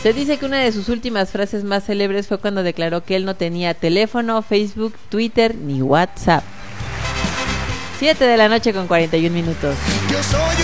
Se dice que una de sus últimas frases más célebres fue cuando declaró que él no tenía teléfono, Facebook, Twitter ni WhatsApp. 7 de la noche con 41 minutos. Yo soy